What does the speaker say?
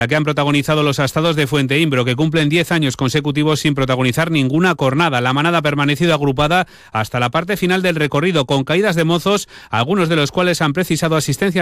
la que han protagonizado los astados de Fuenteimbro, que cumplen 10 años consecutivos sin protagonizar ninguna cornada. La manada ha permanecido agrupada hasta la parte final del recorrido, con caídas de mozos, algunos de los cuales han precisado asistencia